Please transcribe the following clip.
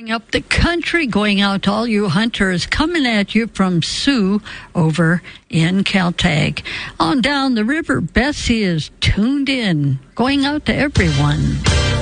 Up the country, going out to all you hunters, coming at you from Sue over in Caltag. On down the river, Bessie is tuned in, going out to everyone.